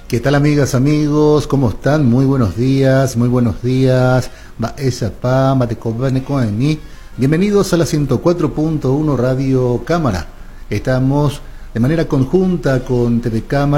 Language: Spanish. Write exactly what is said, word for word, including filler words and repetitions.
¿Qué tal, amigas, amigos? ¿Cómo están? Muy buenos días, muy buenos días. Va esa pa, mate cobane con mí. Bienvenidos a la ciento cuatro punto uno Radio Cámara. Estamos de manera conjunta con T V Cámara